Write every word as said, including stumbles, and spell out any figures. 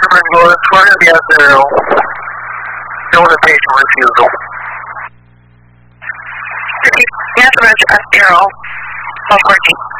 instrument was running down zero. Notification refusal. Instrument at zero. one fourteen.